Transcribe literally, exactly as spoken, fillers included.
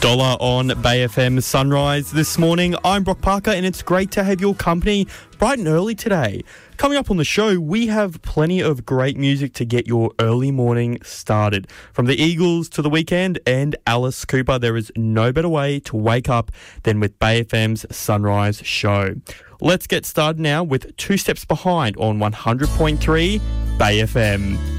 Dollar on Bay F M Sunrise this morning. I'm Brock Parker and it's great to have your company bright and early today. Coming up on the show, we have plenty of great music to get your early morning started. From the Eagles to The Weeknd and Alice Cooper, there is no better way to wake up than with Bay F M's Sunrise show. Let's get started now with Two Steps Behind on one hundred point three Bay F M.